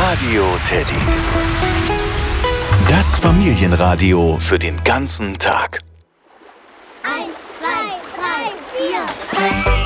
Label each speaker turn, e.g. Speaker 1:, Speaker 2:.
Speaker 1: Radio Teddy. Das Familienradio für den ganzen Tag.
Speaker 2: 1, 2, 3, 4.